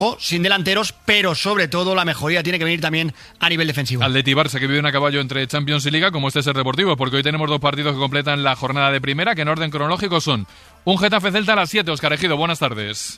o sin delanteros, pero sobre todo la mejoría tiene que venir también a nivel defensivo. Atleti y Barça, que viven a caballo entre Champions y Liga, como este es el Deportivo, porque hoy tenemos dos partidos que completan la jornada de primera, que en orden cronológico son un Getafe-Celta a las 7. Óscar Ejido, buenas tardes.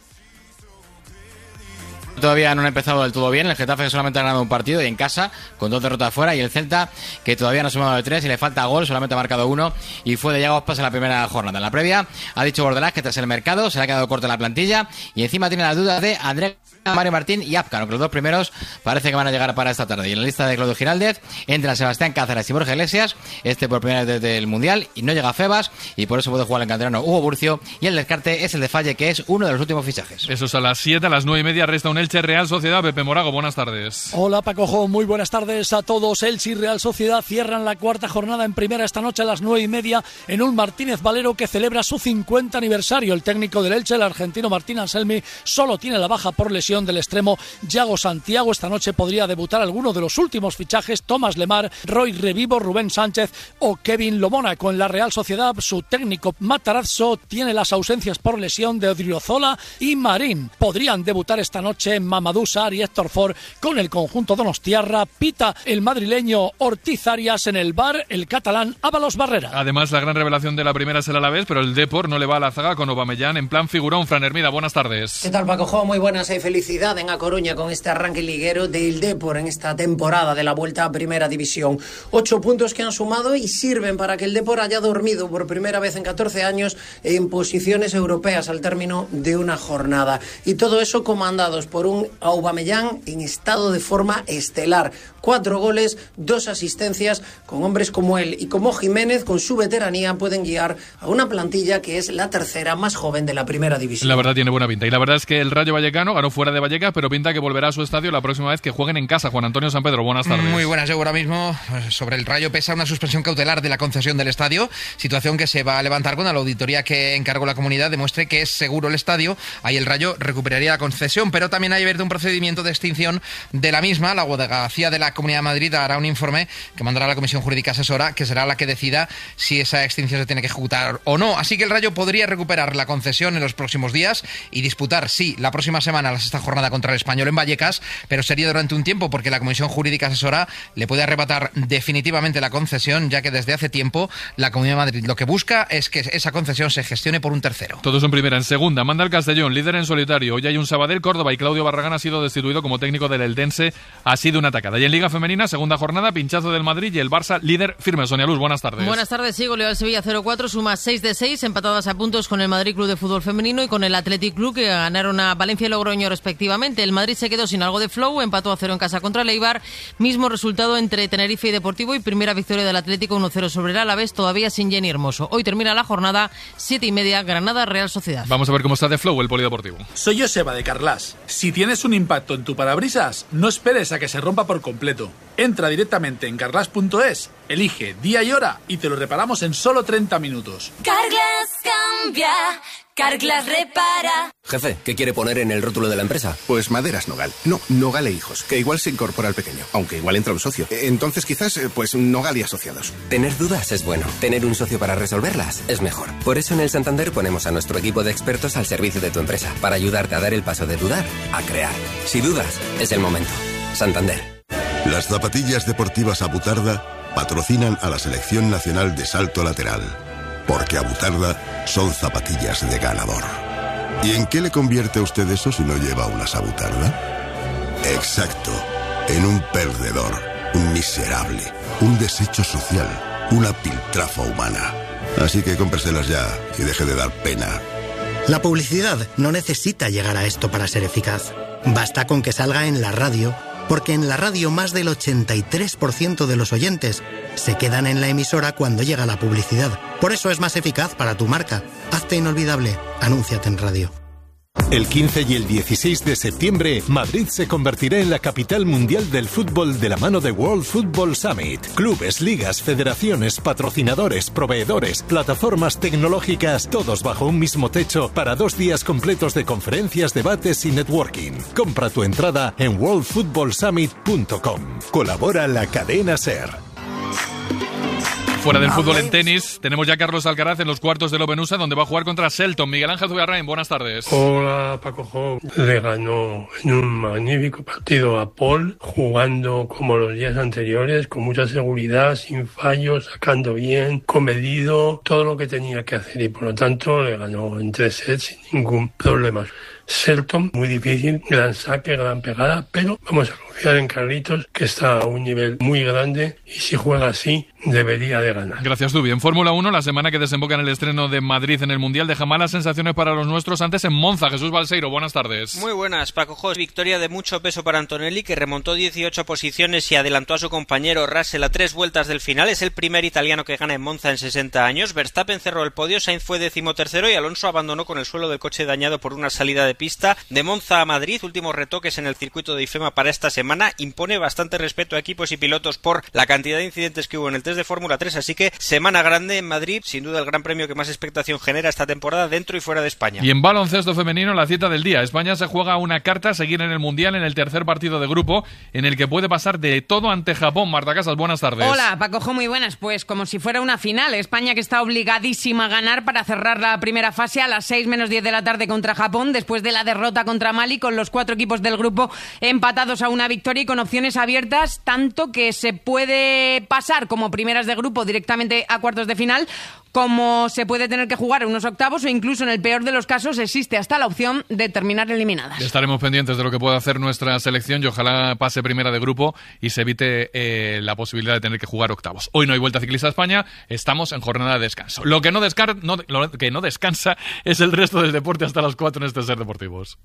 Todavía no ha empezado del todo bien. El Getafe solamente ha ganado un partido y en casa, con 2 derrotas fuera, y el Celta, que todavía no ha sumado de 3 y le falta gol, solamente ha marcado 1 y fue de Iago Aspas en la primera jornada. En la previa ha dicho Bordalás que tras el mercado se le ha quedado corta la plantilla y encima tiene la duda de André, Mario Martín y Azcano, que los dos primeros parece que van a llegar para esta tarde. Y en la lista de Claudio Giraldez entran Sebastián Cáceres y Borja Iglesias, por primera vez desde el Mundial, y no llega Febas, y por eso puede jugar el canterano Hugo Burcio, y el descarte es el de Falle, que es uno de los últimos fichajes. Eso es a las 7, a las 9:30 resta un Elche Real Sociedad. Pepe Morago, buenas tardes. Hola Paco Jo, muy buenas tardes a todos. Elche y Real Sociedad cierran la cuarta jornada en primera esta noche a las 9:30 en un Martínez Valero que celebra su 50 aniversario. El técnico del Elche, el argentino Martín Anselmi, solo tiene la baja por lesión del extremo Yago Santiago. Esta noche podría debutar alguno de los últimos fichajes: Tomás Lemar, Roy Revivo, Rubén Sánchez o Kevin Lomónaco. En la Real Sociedad, su técnico Matarazzo tiene las ausencias por lesión de Odriozola y Marín. Podrían debutar esta noche Mamadou Sarr y Héctor Ford con el conjunto donostiarra. Pita el madrileño Ortiz Arias, en el VAR el catalán Ábalos Barrera. Además, la gran revelación de la primera es el Alavés, pero el Depor no le va a la zaga con Aubameyang en plan figurón. Fran Hermida, buenas tardes. ¿Qué tal, Paco Jo? Muy buenas y felicidad en A Coruña con este arranque liguero del Depor en esta temporada de la vuelta a Primera División. 8 puntos que han sumado y sirven para que el Depor haya dormido por primera vez en 14 años en posiciones europeas al término de una jornada. Y todo eso comandados por un Aubameyang en estado de forma estelar. 4 goles, 2 asistencias, con hombres como él y como Jiménez, con su veteranía, pueden guiar a una plantilla que es la tercera más joven de la Primera División. La verdad tiene buena pinta. Y la verdad es que el Rayo Vallecano ganó fuera de Vallecas, pero pinta que volverá a su estadio la próxima vez que jueguen en casa. Juan Antonio San Pedro, buenas tardes. Muy buenas. Yo ahora mismo sobre el Rayo pesa una suspensión cautelar de la concesión del estadio, situación que se va a levantar cuando la auditoría que encargó la comunidad demuestre que es seguro el estadio. Ahí el Rayo recuperaría la concesión, pero también hay abierto un procedimiento de extinción de la misma. La Abogacía de la Comunidad de Madrid hará un informe que mandará a la Comisión Jurídica Asesora, que será la que decida si esa extinción se tiene que ejecutar o no. Así que el Rayo podría recuperar la concesión en los próximos días y disputar, sí, la próxima semana la sexta jornada contra el Español en Vallecas, pero sería durante un tiempo porque la Comisión Jurídica Asesora le puede arrebatar definitivamente la concesión, ya que desde hace tiempo la Comunidad de Madrid lo que busca es que esa concesión se gestione por un tercero. Todos en primera. En segunda manda el Castellón, líder en solitario. Hoy hay un Sabadell, Córdoba, y Claudio Barragán ha sido destituido como técnico del Eldense. Ha sido una atacada. Y en Liga Femenina, segunda jornada, pinchazo del Madrid y el Barça líder firme. Sonia Luz, buenas tardes. Buenas tardes, sí, goleó al Sevilla 0-4, suma 6 de 6, empatadas a puntos con el Madrid Club de Fútbol Femenino y con el Athletic Club, que ganaron a Valencia y Logroño respectivamente. El Madrid se quedó sin algo de flow, empató a 0 en casa contra el Eibar, mismo resultado entre Tenerife y Deportivo, y primera victoria del Atlético 1-0 sobre el Alavés, todavía sin Jenny Hermoso. Hoy termina la jornada, 7:30, Granada Real Sociedad. Vamos a ver cómo está de flow el polideportivo. Soy Joseba de Carlas. Si tienes un impacto en tu parabrisas, no esperes a que se rompa por completo. Entra directamente en carglass.es, elige día y hora y te lo reparamos en solo 30 minutos. Carglass cambia, Carglass repara. Jefe, ¿qué quiere poner en el rótulo de la empresa? Pues Maderas Nogal. No, Nogal e Hijos, que igual se incorpora al pequeño, aunque igual entra un socio. Entonces quizás, pues Nogal y Asociados. Tener dudas es bueno. Tener un socio para resolverlas es mejor. Por eso en el Santander ponemos a nuestro equipo de expertos al servicio de tu empresa, para ayudarte a dar el paso de dudar a crear. Si dudas, es el momento. Santander. Las zapatillas deportivas Abutarda patrocinan a la Selección Nacional de Salto Lateral, porque Abutarda son zapatillas de ganador. ¿Y en qué le convierte a usted eso si no lleva unas Abutarda? Exacto, en un perdedor, un miserable, un desecho social, una piltrafa humana. Así que cómpreselas ya y deje de dar pena. La publicidad no necesita llegar a esto para ser eficaz. Basta con que salga en la radio, porque en la radio más del 83% de los oyentes se quedan en la emisora cuando llega la publicidad. Por eso es más eficaz para tu marca. Hazte inolvidable. Anúnciate en radio. El 15 y el 16 de septiembre, Madrid se convertirá en la capital mundial del fútbol de la mano de World Football Summit. Clubes, ligas, federaciones, patrocinadores, proveedores, plataformas tecnológicas, todos bajo un mismo techo para 2 días completos de conferencias, debates y networking. Compra tu entrada en worldfootballsummit.com. Colabora la cadena SER. Fuera del fútbol, en tenis, tenemos ya a Carlos Alcaraz en los cuartos del Open USA, donde va a jugar contra Shelton. Miguel Ángel Zubiarrain, buenas tardes. Hola, Paco Jo. Le ganó en un magnífico partido a Paul, jugando como los días anteriores, con mucha seguridad, sin fallos, sacando bien, comedido, todo lo que tenía que hacer, y por lo tanto le ganó en 3 sets sin ningún problema. Shelton, muy difícil, gran saque, gran pegada, pero vamos a confiar en Carlitos, que está a un nivel muy grande, y si juega así, debería de ganar. Gracias, Dubi. En Fórmula 1, la semana que desemboca en el estreno de Madrid en el Mundial deja malas sensaciones para los nuestros. Antes en Monza, Jesús Balseiro, buenas tardes. Muy buenas, Paco Jos. Victoria de mucho peso para Antonelli, que remontó 18 posiciones y adelantó a su compañero Russell a 3 vueltas del final. Es el primer italiano que gana en Monza en 60 años. Verstappen cerró el podio, Sainz fue 13º y Alonso abandonó con el suelo del coche dañado por una salida de pista. De Monza a Madrid, últimos retoques en el circuito de IFEMA para esta semana. Impone bastante respeto a equipos y pilotos por la cantidad de incidentes que hubo en el test de Fórmula 3, así que semana grande en Madrid, sin duda el gran premio que más expectación genera esta temporada dentro y fuera de España. Y en baloncesto femenino, la cita del día. España se juega una carta a seguir en el Mundial en el tercer partido de grupo, en el que puede pasar de todo ante Japón. Marta Casas, buenas tardes. Hola, Paco, muy buenas. Pues como si fuera una final. España, que está obligadísima a ganar para cerrar la primera fase a las 6:10 de la tarde contra Japón, después de la derrota contra Mali, con los 4 equipos del grupo empatados a una victoria y con opciones abiertas, tanto que se puede pasar como primeras de grupo directamente a cuartos de final, como se puede tener que jugar unos octavos, o incluso en el peor de los casos existe hasta la opción de terminar eliminadas. Estaremos pendientes de lo que pueda hacer nuestra selección y ojalá pase primera de grupo y se evite la posibilidad de tener que jugar octavos. Hoy no hay Vuelta Ciclista a España, estamos en jornada de descanso. Lo que no descansa es el resto del deporte hasta las 4 en este Ser Deportivos.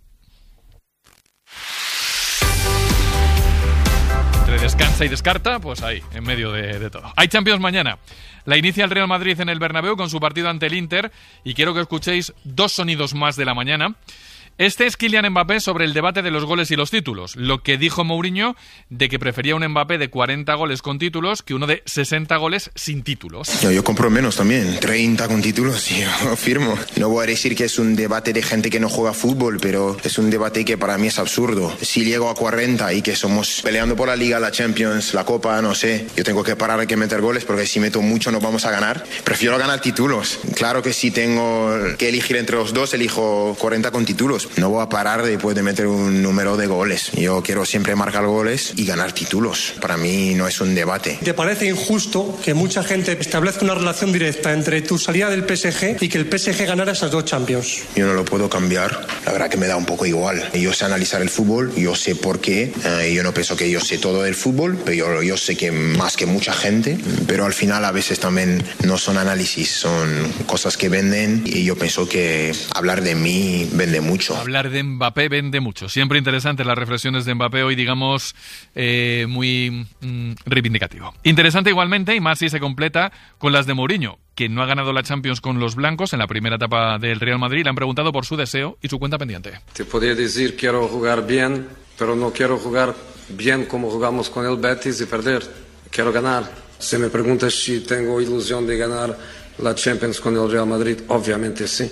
Entre descansa y descarta, pues ahí, en medio de todo. Hay Champions mañana. La inicia el Real Madrid en el Bernabéu con su partido ante el Inter, y quiero que escuchéis 2 sonidos más de la mañana. Este es Kylian Mbappé sobre el debate de los goles y los títulos. Lo que dijo Mourinho de que prefería un Mbappé de 40 goles con títulos que uno de 60 goles sin títulos. Yo compro menos también, 30 con títulos, y yo firmo. No voy a decir que es un debate de gente que no juega fútbol, pero es un debate que para mí es absurdo. Si llego a 40 y que somos peleando por la Liga, la Champions, la Copa, no sé, yo tengo que parar de meter goles, porque si meto mucho no vamos a ganar. Prefiero ganar títulos. Claro que si tengo que elegir entre los dos, elijo 40 con títulos. No voy a parar después de meter un número de goles. Yo quiero siempre marcar goles y ganar títulos. Para mí no es un debate. ¿Te parece injusto que mucha gente establezca una relación directa entre tu salida del PSG y que el PSG ganara esas 2 Champions? Yo no lo puedo cambiar. La verdad que me da un poco igual. Yo sé analizar el fútbol, yo sé por qué. Yo no pienso que yo sé todo del fútbol, pero yo sé que más que mucha gente. Pero al final a veces también no son análisis, son cosas que venden, y yo pienso que hablar de mí vende mucho. Hablar de Mbappé vende mucho. Siempre interesantes las reflexiones de Mbappé, hoy digamos muy reivindicativo. Interesante igualmente, y más si se completa con las de Mourinho, que no ha ganado la Champions con los blancos en la primera etapa del Real Madrid. Le han preguntado por su deseo y su cuenta pendiente. Te podría decir quiero jugar bien, pero no quiero jugar bien como jugamos con el Betis y perder. Quiero ganar. Si me preguntas si tengo ilusión de ganar la Champions con el Real Madrid, obviamente sí.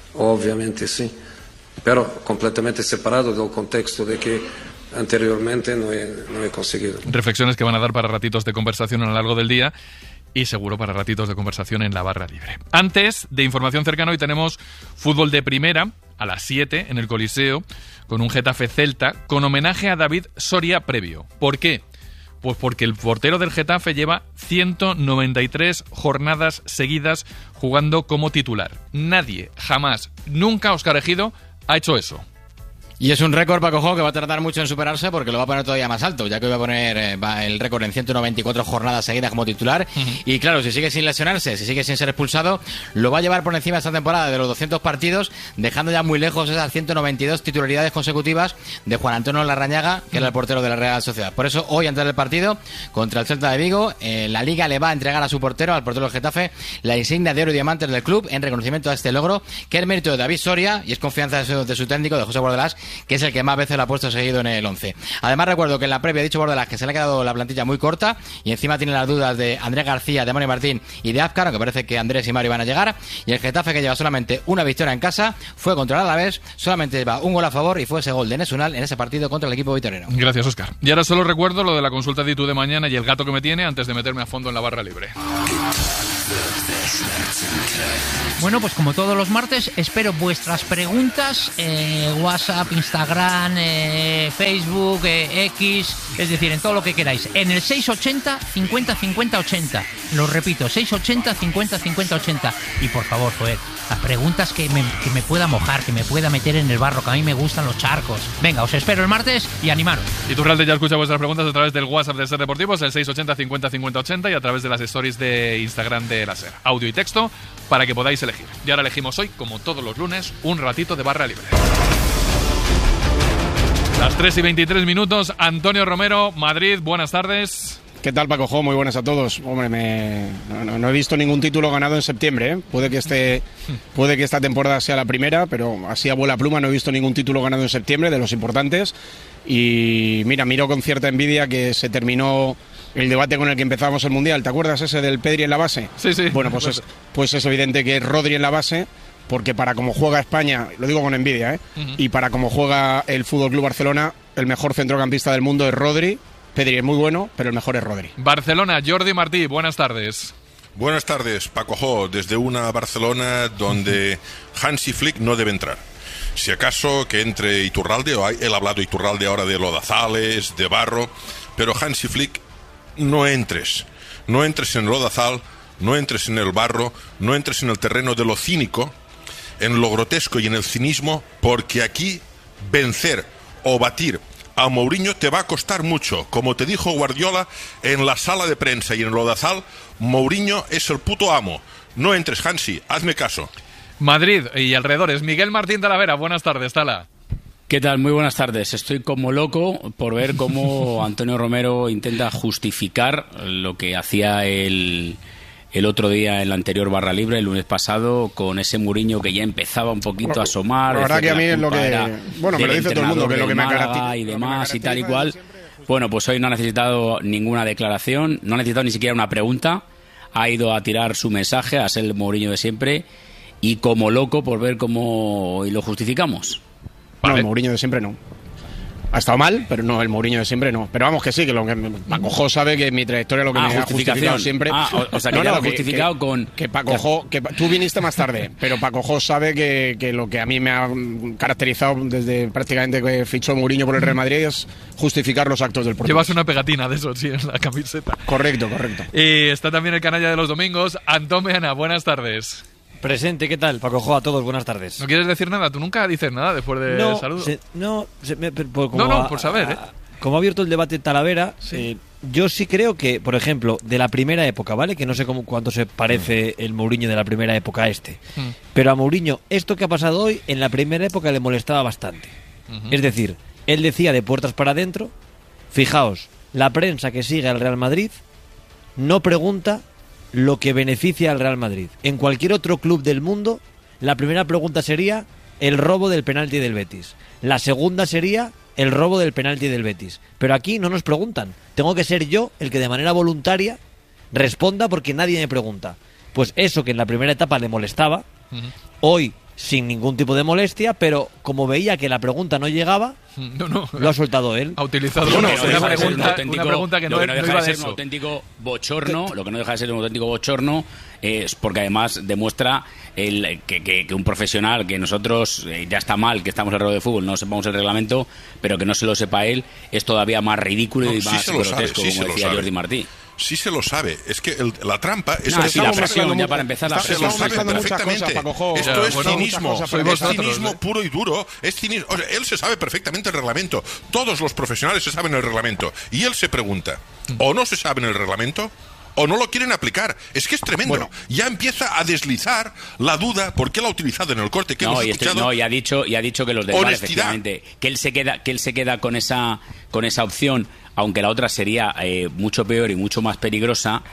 Pero completamente separado del contexto de que anteriormente no he conseguido. Reflexiones que van a dar para ratitos de conversación a lo largo del día, y seguro para ratitos de conversación en la barra libre. Antes de información cercana, hoy tenemos fútbol de primera a las 7 en el Coliseo, con un Getafe Celta, con homenaje a David Soria previo. ¿Por qué? Pues porque el portero del Getafe lleva 193 jornadas seguidas jugando como titular. Nadie, jamás, nunca Óscar Ejido ha hecho eso. Y es un récord, Paco Jo, que va a tardar mucho en superarse, porque lo va a poner todavía más alto, ya que va a poner el récord en 194 jornadas seguidas como titular. Y claro, si sigue sin lesionarse, si sigue sin ser expulsado, lo va a llevar por encima esta temporada de los 200 partidos, dejando ya muy lejos esas 192 titularidades consecutivas de Juan Antonio Larrañaga, que era el portero de la Real Sociedad. Por eso, hoy, antes del partido contra el Celta de Vigo, la Liga le va a entregar a su portero, al portero del Getafe, la insignia de oro y diamantes del club, en reconocimiento a este logro, que es mérito de David Soria, y es confianza de su técnico, de José Bordalás, que es el que más veces lo ha puesto seguido en el 11. Además, recuerdo que en la previa ha dicho Bordalás que se le ha quedado la plantilla muy corta y encima tiene las dudas de Andrés García, de Mario Martín y de Azcar, aunque parece que Andrés y Mario van a llegar. Y el Getafe, que lleva solamente una victoria en casa, fue contra el Alavés, solamente lleva un gol a favor y fue ese gol de Nesunal en ese partido contra el equipo vitoriano. Gracias, Óscar. Y ahora solo recuerdo lo de la consulta de YouTube de mañana y el gato que me tiene antes de meterme a fondo en la barra libre. Bueno, pues como todos los martes, espero vuestras preguntas, WhatsApp, Instagram, Facebook, X, es decir, en todo lo que queráis. En el 680 50 50 80. Lo repito, 680 50 50 80. Y por favor, joder, las preguntas que me pueda mojar, que me pueda meter en el barro, que a mí me gustan los charcos. Venga, os espero el martes y animaros. Y Turralde ya escucha vuestras preguntas a través del WhatsApp de Ser Deportivos, el 680 50 50 80, y a través de las stories de Instagram de la Ser. Audio y texto para que podáis elegir. Y ahora elegimos hoy, como todos los lunes, un ratito de barra libre. Las 3:23, Antonio Romero, Madrid, buenas tardes. ¿Qué tal, Paco Jo? Muy buenas a todos. Hombre, no he visto ningún título ganado en septiembre, ¿eh? Puede que esta temporada sea la primera, pero así a vuela pluma no he visto ningún título ganado en septiembre de los importantes. Y miro con cierta envidia que se terminó el debate con el que empezábamos el Mundial. ¿Te acuerdas ese del Pedri en la base? Sí. Bueno, pues es evidente que es Rodri en la base, porque para como juega España, lo digo con envidia, y para como juega el FC Barcelona, el mejor centrocampista del mundo es Rodri. Pedri es muy bueno, pero el mejor es Rodri. Barcelona, Jordi Martí, buenas tardes. Buenas tardes, Paco Jo, desde una Barcelona donde Hansi Flick no debe entrar. Si acaso que entre Iturralde, él ha hablado Iturralde ahora de Lodazales, de Barro, pero Hansi Flick, no entres en Lodazal, no entres en el Barro, no entres en el terreno de lo cínico, en lo grotesco y en el cinismo, porque aquí vencer o batir a Mourinho te va a costar mucho. Como te dijo Guardiola en la sala de prensa y en Lodazal, Mourinho es el puto amo. No entres, Hansi, hazme caso. Madrid y alrededores, Miguel Martín Talavera, buenas tardes, Tala. ¿Qué tal? Muy buenas tardes. Estoy como loco por ver cómo Antonio Romero intenta justificar lo que hacía el otro día en la anterior barra libre, el lunes pasado, con ese Mourinho que ya empezaba un poquito a asomar. La verdad que a mí es lo que... Bueno, me lo dice todo el mundo, que es lo que me ha caracterizado. Y demás y tal y cual. Bueno, pues hoy no ha necesitado ninguna declaración, no ha necesitado ni siquiera una pregunta. Ha ido a tirar su mensaje, a ser el Mourinho de siempre, y como loco por ver cómo hoy lo justificamos. No, el Mourinho de siempre no. Ha estado mal, pero no, el Mourinho de siempre no. Pero vamos que sí, que lo que Paco Jo sabe que mi trayectoria lo que me ha justificado siempre. O sea, que lo ha justificado con... Que Paco Jo, que tú viniste más tarde, pero Paco Jo sabe que lo que a mí me ha caracterizado desde prácticamente que fichó Mourinho por el Real Madrid es justificar los actos del portugués. Llevas una pegatina de eso, sí, en la camiseta. Correcto. Y está también el canalla de los domingos, Antón Meana, buenas tardes. Presente, ¿qué tal? Paco Jo, a todos, buenas tardes. ¿No quieres decir nada? ¿Tú nunca dices nada después del saludo? Por saber, Como ha abierto el debate Talavera, sí. Yo sí creo que, por ejemplo, de la primera época, ¿vale? Que no sé cuánto se parece el Mourinho de la primera época a este. Pero a Mourinho, esto que ha pasado hoy, en la primera época le molestaba bastante. Es decir, él decía de puertas para adentro, fijaos, la prensa que sigue al Real Madrid no pregunta lo que beneficia al Real Madrid. En cualquier otro club del mundo, la primera pregunta sería el robo del penalti del Betis. La segunda sería el robo del penalti del Betis. Pero aquí no nos preguntan. Tengo que ser yo el que de manera voluntaria responda porque nadie me pregunta. Pues eso que en la primera etapa le molestaba, hoy sin ningún tipo de molestia, pero como veía que la pregunta no llegaba, lo ha soltado él. Ha utilizado una pregunta que no iba de ser eso. un auténtico bochorno. Lo que no deja de ser un auténtico bochorno es porque además demuestra que un profesional, que nosotros ya está mal que estamos alrededor de fútbol, no sepamos el reglamento, pero que no se lo sepa él, es todavía más ridículo y más grotesco, como decía Jordi Martí. Sí se lo sabe, es que la trampa es la presión, ya para empezar la presión. Se lo sabe perfectamente. Esto es cinismo, es cinismo puro y duro. Es cinismo. O sea, él se sabe perfectamente el reglamento. Todos los profesionales se saben el reglamento. Y él se pregunta, o no se saben el reglamento, o no lo quieren aplicar. Es que es tremendo. Bueno, ya empieza a deslizar la duda porque él ha utilizado en el corte que hemos escuchado. Y ha dicho que los del VAR, efectivamente, que él se queda con esa opción, aunque la otra sería mucho peor y mucho más peligrosa.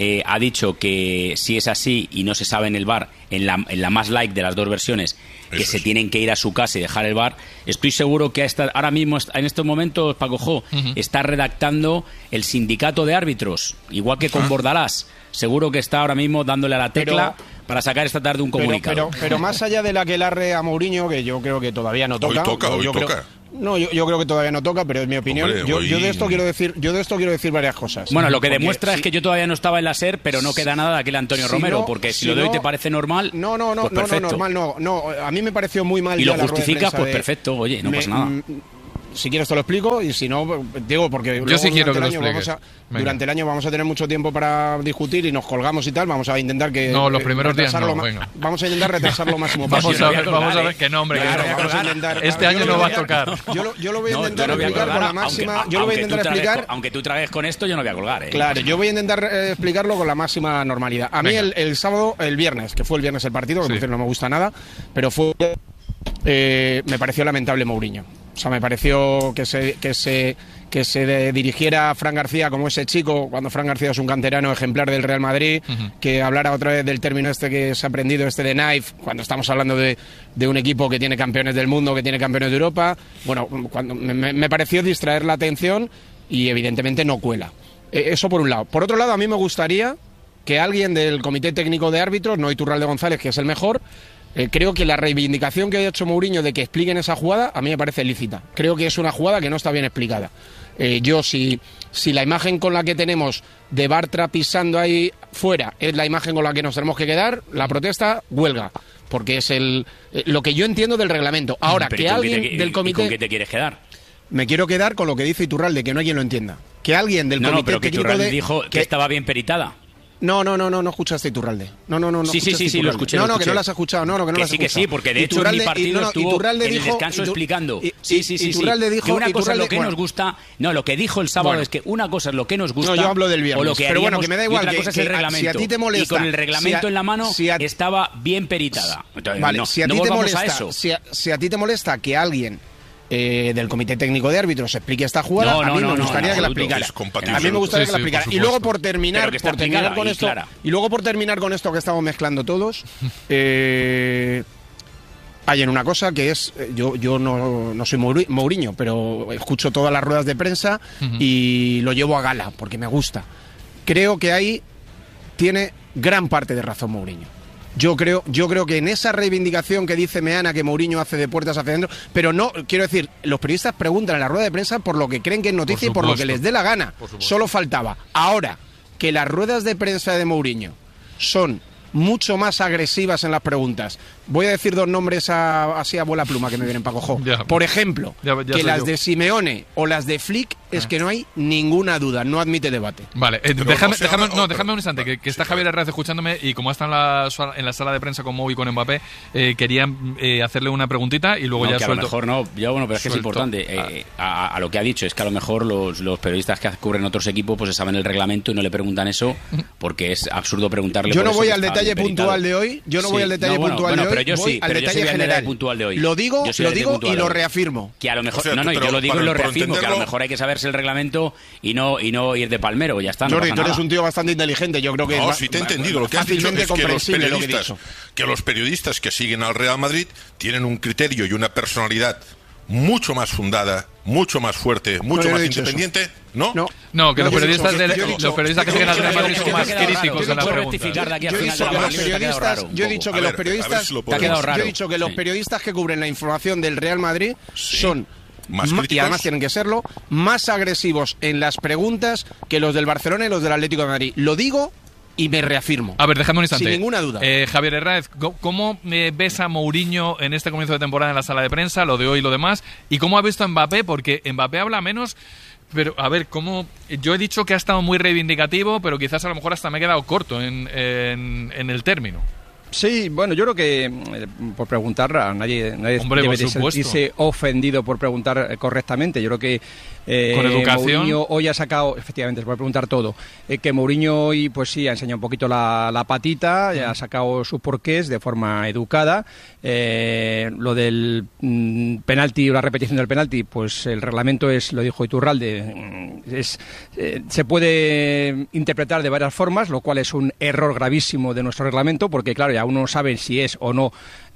ha dicho que si es así y no se sabe en el VAR, en la más light de las dos versiones, que se tienen que ir a su casa y dejar el VAR, estoy seguro que ahora mismo, en estos momentos, Paco Jo, está redactando el sindicato de árbitros, igual que con Bordalás. Seguro que está ahora mismo dándole a la tecla para sacar esta tarde un comunicado. Pero más allá de la que larre a Mourinho, que yo creo que todavía no toca. Hoy toca. Yo creo que todavía no toca, pero es mi opinión. Hombre, yo de esto quiero decir varias cosas. Bueno, lo que demuestra es que yo todavía no estaba en la SER, pero no queda nada de aquel Antonio Romero, porque si lo de hoy te parece normal, no, perfecto. normal no. A mí me pareció muy mal. Y lo justificas, pues perfecto, oye, no pasa nada. Si quieres te lo explico, y si no, digo, porque yo sí quiero que lo expliques. Durante el año vamos a tener mucho tiempo para discutir y nos colgamos y tal. Vamos a intentar que... No, los primeros días no, venga. Vamos a intentar retrasar lo máximo posible. Vamos a ver, ¿eh? que no, hombre. Vamos a intentar, este año no va a tocar. Yo lo voy a intentar explicar con la máxima... Yo lo voy a intentar explicar... Aunque tú tragues con esto, yo no voy a colgar, ¿eh? Claro, yo voy a intentar explicarlo con la máxima normalidad. A mí el viernes, que fue el viernes el partido, que no me gusta nada, pero fue... me pareció lamentable Mourinho. O sea, me pareció que se dirigiera a Fran García como ese chico, cuando Fran García es un canterano ejemplar del Real Madrid, que hablara otra vez del término este que se ha aprendido, de knife, cuando estamos hablando de un equipo que tiene campeones del mundo, que tiene campeones de Europa. Bueno, cuando me pareció distraer la atención y evidentemente no cuela. Eso por un lado. Por otro lado, a mí me gustaría que alguien del Comité Técnico de Árbitros, no Iturralde González, que es el mejor... creo que la reivindicación que ha hecho Mourinho de que expliquen esa jugada a mí me parece lícita. Creo que es una jugada que no está bien explicada. Si la imagen con la que tenemos de Bartra pisando ahí fuera es la imagen con la que nos tenemos que quedar, la protesta, huelga. Porque es lo que yo entiendo del reglamento. Ahora, que alguien del comité... ¿Y con qué te quieres quedar? Me quiero quedar con lo que dice Iturralde, que no hay quien lo entienda. Que alguien del comité pero que técnico Iturralde dijo que estaba bien peritada. No escuchaste Iturralde. No. Sí, lo escuché. No, que no las has escuchado. No, que no las has escuchado. Que sí, porque de hecho en mi partido estuvo en el descanso explicando. Sí. Iturralde dijo... Que una cosa es lo que nos gusta... No, lo que dijo el sábado es que una cosa es lo que nos gusta... No, yo hablo del viernes. O lo que pero bueno, que me da igual. Y otra cosa es el reglamento. Si a ti te molesta... Y con el reglamento en la mano estaba bien peritada. Vale, si a ti te molesta... Si a ti te molesta que alguien... del Comité Técnico de Árbitros explique esta jugada, a mí me gustaría que la explicara. A mí me gustaría que la explicara. Y luego por terminar con esto, que estamos mezclando todos, hay en una cosa que es, yo no soy Mourinho, pero escucho todas las ruedas de prensa y lo llevo a gala porque me gusta. Creo que ahí tiene gran parte de razón Mourinho. Yo creo que en esa reivindicación que dice Meana que Mourinho hace de puertas hacia adentro, pero no, quiero decir, los periodistas preguntan en la rueda de prensa por lo que creen que es noticia y por lo que les dé la gana. Solo faltaba. Ahora, que las ruedas de prensa de Mourinho son mucho más agresivas en las preguntas. Voy a decir dos nombres así a bola pluma que me vienen para cojo. Por ejemplo, que las de Simeone o las de Flick es que no hay ninguna duda, no admite debate. Vale, déjame un instante, que está Javier Herrera escuchándome y como está en la sala de prensa con Mou y con Mbappé, quería hacerle una preguntita y luego ya que suelto. A lo mejor pero es que es importante. A lo que ha dicho, es que a lo mejor los periodistas que cubren otros equipos pues saben el reglamento y no le preguntan eso porque es absurdo preguntarle. Yo no voy al detalle puntual de hoy, pero yo sí, al detalle general puntual de hoy. Lo digo y lo reafirmo. Que a lo mejor yo lo digo y lo reafirmo, que a lo mejor hay que saberse el reglamento y no ir de palmero, ya está. Jordi, tú eres un tío bastante inteligente, yo creo que no, sí te he entendido. Lo que has dicho es que los periodistas que siguen al Real Madrid tienen un criterio y una personalidad mucho más fundada, mucho más fuerte, mucho más independiente, ¿no? No, que los periodistas que siguen al Real Madrid son más críticos en la pregunta. Yo he dicho que los periodistas que cubren la información del Real Madrid son y además tienen que serlo, más agresivos en las preguntas que los del Barcelona y los del Atlético de Madrid. Lo digo y me reafirmo. A ver, déjame un instante. Sin ninguna duda. Javier Herráez, ¿cómo ves a Mourinho en este comienzo de temporada en la sala de prensa, lo de hoy y lo demás? ¿Y cómo ha visto a Mbappé? Porque Mbappé habla menos, pero a ver, yo he dicho que ha estado muy reivindicativo, pero quizás a lo mejor hasta me he quedado corto en el término. Sí, bueno, yo creo que por preguntar a nadie Hombre, debe por sentirse ofendido por preguntar correctamente. Yo creo que con educación. Mourinho hoy ha sacado, efectivamente, se puede preguntar todo, que Mourinho hoy pues sí ha enseñado un poquito la patita, ha sacado sus porqués de forma educada. Lo del penalti o la repetición del penalti, pues el reglamento es, lo dijo Iturralde, se puede interpretar de varias formas, lo cual es un error gravísimo de nuestro reglamento, porque claro, ya uno sabe si es o no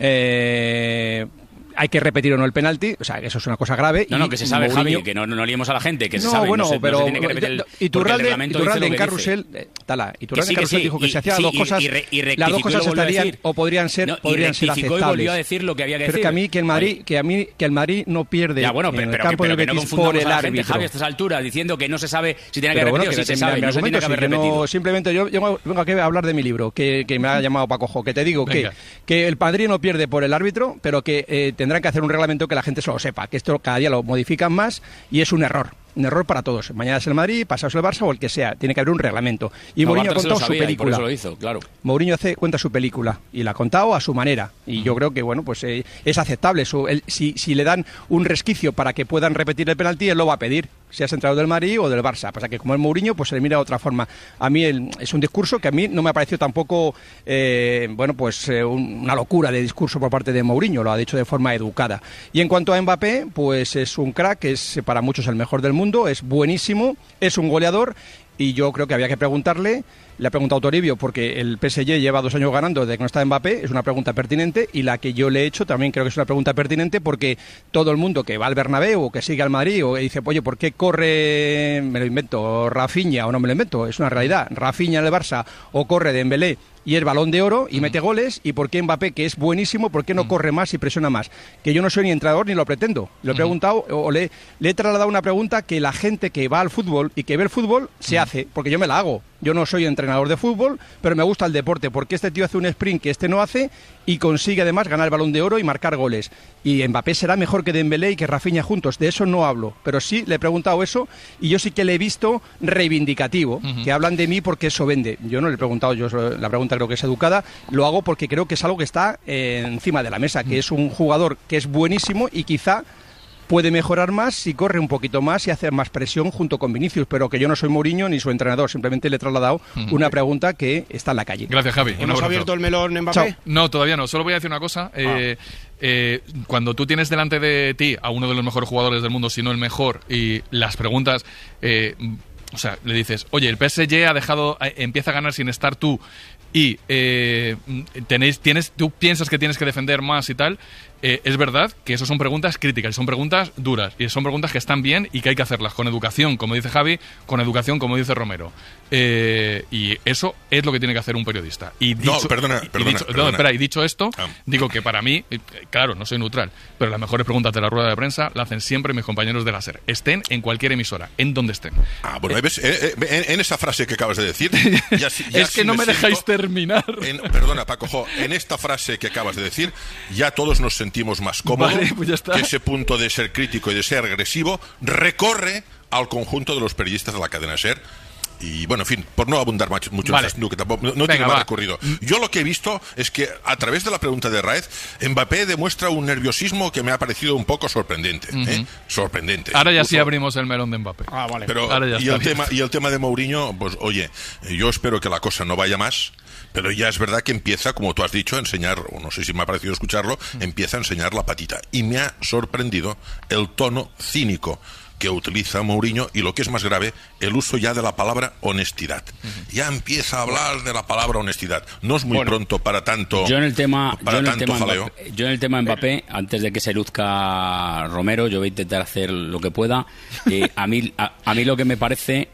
hay que repetir o no el penalti, o sea, que eso es una cosa grave. No, que se sabe, Mourinho... Javi, que no liemos a la gente, que se sabe, bueno, pero no se tiene que repetir Iturralde en Carrusel, Iturralde en Carrusel dijo que se hacían dos cosas, las dos cosas estarían o podrían ser aceptables. Y volvió a decir lo que había que decir. Pero que el Madrid no pierde en el campo del Betis por el árbitro. Javi, a estas alturas, diciendo que no se sabe si tiene que repetir o si se sabe, no se tiene que haber repetido. Simplemente yo vengo aquí a hablar de mi libro, que me ha llamado Paco Jo, que te digo que el Madrid no pierde por el árbitro, pero que tendrán que hacer un reglamento que la gente solo sepa, que esto cada día lo modifican más y es un error para todos. Mañana es el Madrid, pasado es el Barça o el que sea, tiene que haber un reglamento. Y Mourinho ha contado su película. Lo hizo, claro. Mourinho cuenta su película y la ha contado a su manera. Y yo creo que bueno, pues es aceptable. Si le dan un resquicio para que puedan repetir el penalti, él lo va a pedir, seas entrenador del Madrid o del Barça. Pasa que como es Mourinho, pues se le mira de otra forma. A mí es un discurso que a mí no me ha parecido tampoco una locura de discurso por parte de Mourinho, lo ha dicho de forma educada. Y en cuanto a Mbappé, pues es un crack, es para muchos el mejor del mundo, es buenísimo, es un goleador. Y yo creo que había que preguntarle, le ha preguntado Toribio, porque el PSG lleva 2 años ganando desde que no está Mbappé, es una pregunta pertinente, y la que yo le he hecho también creo que es una pregunta pertinente, porque todo el mundo que va al Bernabéu o que sigue al Madrid o dice, oye, ¿por qué corre, me lo invento, Rafinha, o no me lo invento, es una realidad, Rafinha en el Barça o corre Dembélé y es Balón de Oro y mete goles, y por qué Mbappé, que es buenísimo, por qué no corre más y presiona más? Que yo no soy ni entrenador ni lo pretendo. Lo he preguntado o le he trasladado una pregunta que la gente que va al fútbol y que ve el fútbol se hace, porque yo me la hago. Yo no soy entrenador de fútbol, pero me gusta el deporte, porque este tío hace un sprint que este no hace y consigue además ganar el Balón de Oro y marcar goles. Y Mbappé será mejor que Dembélé y que Rafinha juntos, de eso no hablo, pero sí le he preguntado eso y yo sí que le he visto reivindicativo, que hablan de mí porque eso vende. Yo no le he preguntado, la pregunta creo que es educada, lo hago porque creo que es algo que está encima de la mesa, que es un jugador que es buenísimo y quizá puede mejorar más si corre un poquito más y hace más presión junto con Vinicius, pero que yo no soy Mourinho ni su entrenador, simplemente le he trasladado una pregunta que está en la calle. Gracias, Javi. ¿Hemos abierto el melón Mbappé? Chao. No, todavía no. Solo voy a decir una cosa. Cuando tú tienes delante de ti a uno de los mejores jugadores del mundo, si no el mejor, y las preguntas... o sea, le dices, oye, el PSG empieza a ganar sin estar tú y tú piensas que tienes que defender más y tal, es verdad que eso son preguntas críticas, son preguntas duras y son preguntas que están bien y que hay que hacerlas con educación, como dice Javi, con educación, como dice Romero. Y eso es lo que tiene que hacer un periodista. Y dicho esto, digo que para mí, claro, no soy neutral, pero las mejores preguntas de la rueda de prensa la hacen siempre mis compañeros de la SER, estén en cualquier emisora, en donde estén. Bueno, ¿ves? En esa frase que acabas de decir... Ya es que no me dejáis terminar. Perdona, Paco, en esta frase que acabas de decir, ya todos nos sentimos más cómodos, vale, pues ya está. Que ese punto de ser crítico y de ser agresivo recorre al conjunto de los periodistas de la cadena SER. Y bueno, en fin, por no abundar mucho en este, que tampoco no tiene más recorrido. Yo lo que he visto es que a través de la pregunta de Raez, Mbappé demuestra un nerviosismo que me ha parecido un poco sorprendente. Sorprendente. Ahora ya sí abrimos el melón de Mbappé. Vale. Pero, y el tema de Mourinho, pues oye, yo espero que la cosa no vaya más. Pero ya es verdad que empieza, como tú has dicho, a enseñar, o no sé si me ha parecido escucharlo, empieza a enseñar la patita. Y me ha sorprendido el tono cínico que utiliza Mourinho y, lo que es más grave, el uso ya de la palabra honestidad. Ya empieza a hablar de la palabra honestidad. No es muy pronto para tanto jaleo. Yo en el tema Mbappé, antes de que se luzca Romero, yo voy a intentar hacer lo que pueda. A mí lo que me parece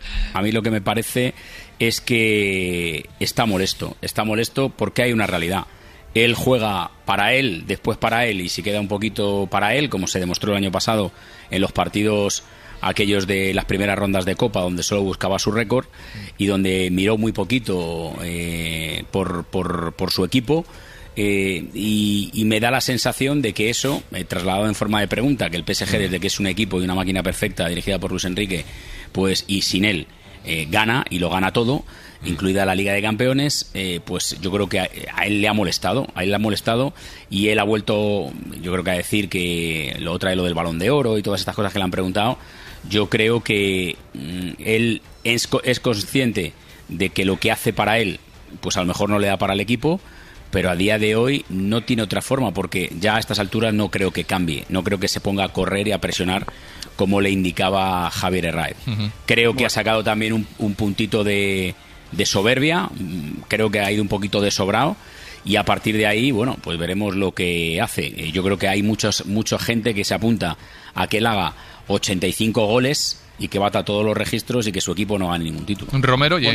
es que está molesto porque hay una realidad. Él juega para él, después para él y si queda un poquito para él, como se demostró el año pasado en los partidos aquellos de las primeras rondas de Copa, donde solo buscaba su récord y donde miró muy poquito por su equipo. Y me da la sensación de que eso, trasladado en forma de pregunta, que el PSG, desde que es un equipo y una máquina perfecta dirigida por Luis Enrique, pues y sin él, gana y lo gana todo. incluida la Liga de Campeones, pues yo creo que a él le ha molestado, y él ha vuelto, yo creo que a decir que lo trae lo del Balón de Oro y todas estas cosas que le han preguntado. Yo creo que él es consciente de que lo que hace para él, pues a lo mejor no le da para el equipo, pero a día de hoy no tiene otra forma, porque ya a estas alturas no creo que cambie, no creo que se ponga a correr y a presionar como le indicaba Javier Herráez. Creo que ha sacado también un puntito de soberbia, creo que ha ido un poquito de sobrado, y a partir de ahí, bueno, pues veremos lo que hace. Yo creo que hay mucha gente que se apunta a que él haga 85 goles y que bata todos los registros y que su equipo no gane ningún título. Romero y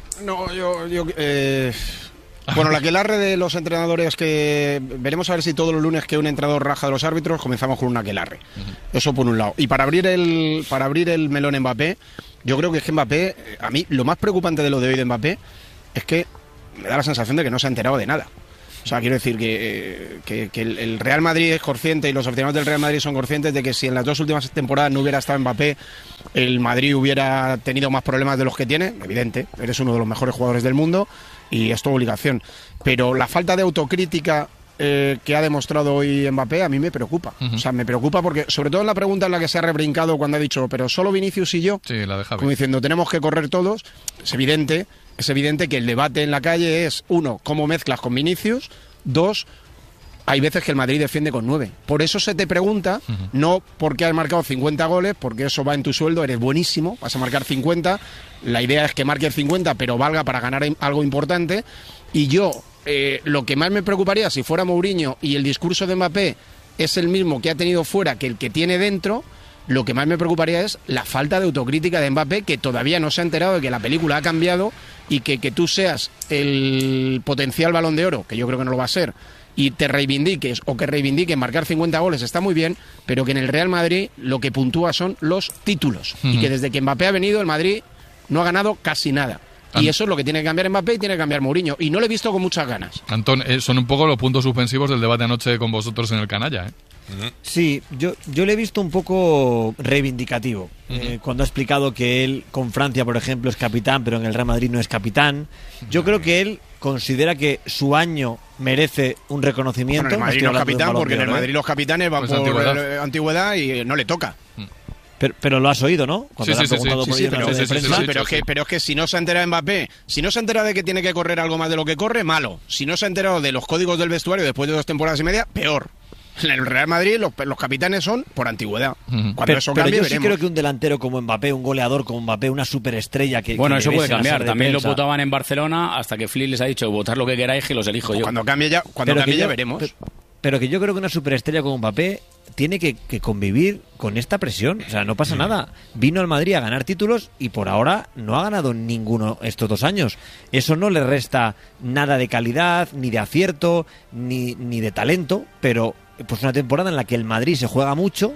Bueno, la aquelarre de los entrenadores, que veremos a ver si todos los lunes que un entrenador raja de los árbitros, comenzamos con una aquelarre. Eso por un lado. Y para abrir el melón Mbappé, yo creo que es que Mbappé, a mí lo más preocupante de lo de hoy de Mbappé es que me da la sensación de que no se ha enterado de nada. O sea, quiero decir que el Real Madrid es consciente, y los aficionados del Real Madrid son conscientes de que si en las 2 últimas temporadas no hubiera estado Mbappé, el Madrid hubiera tenido más problemas de los que tiene. Evidente, eres uno de los mejores jugadores del mundo y es tu obligación. Pero la falta de autocrítica que ha demostrado hoy Mbappé a mí me preocupa. O sea, me preocupa porque, sobre todo en la pregunta en la que se ha rebrincado cuando ha dicho, pero solo Vinicius y yo, sí, la de Javi, como diciendo, tenemos que correr todos, es evidente que el debate en la calle es, 1, cómo mezclas con Vinicius, 2, hay veces que el Madrid defiende con 9. Por eso se te pregunta, no porque has marcado 50 goles, porque eso va en tu sueldo, eres buenísimo, vas a marcar 50, la idea es que marques 50, pero valga para ganar algo importante. Y yo, lo que más me preocuparía si fuera Mourinho y el discurso de Mbappé es el mismo que ha tenido fuera que el que tiene dentro, lo que más me preocuparía es la falta de autocrítica de Mbappé, que todavía no se ha enterado de que la película ha cambiado y que tú seas el potencial Balón de Oro, que yo creo que no lo va a ser, y te reivindiques o que reivindiquen marcar 50 goles está muy bien, pero que en el Real Madrid lo que puntúa son los títulos. Y que desde que Mbappé ha venido, el Madrid no ha ganado casi nada. Y eso es lo que tiene que cambiar Mbappé y tiene que cambiar Mourinho. Y no lo he visto con muchas ganas. Antón, son un poco los puntos suspensivos del debate anoche con vosotros en el Canalla, ¿eh? Sí, yo le he visto un poco reivindicativo cuando ha explicado que él con Francia, por ejemplo, es capitán, pero en el Real Madrid no es capitán. Yo creo que él considera que su año merece un reconocimiento. Bueno, en el Madrid no es capitán, porque en el Madrid los capitanes van por antigüedad y no le toca. Pero lo has oído, ¿no? Cuando le han preguntado por ello en la rueda de prensa. Pero es que si no se ha enterado Mbappé, si no se ha enterado de que tiene que correr algo más de lo que corre, malo. Si no se ha enterado de los códigos del vestuario después de 2 temporadas y media, peor. En el Real Madrid los capitanes son por antigüedad. Cuando eso cambie, yo veremos. Sí creo que un delantero como Mbappé, un goleador como Mbappé, una superestrella que... Bueno, que eso puede cambiar. También lo prensa. votaban en Barcelona hasta que Flick les ha dicho votad lo que queráis que los elijo yo. Cuando cambie ya veremos. Pero que yo creo que una superestrella como Mbappé tiene que convivir con esta presión. O sea, no pasa nada. Vino al Madrid a ganar títulos y por ahora no ha ganado ninguno estos 2 años. Eso no le resta nada de calidad, ni de acierto, ni de talento, pero pues una temporada en la que el Madrid se juega mucho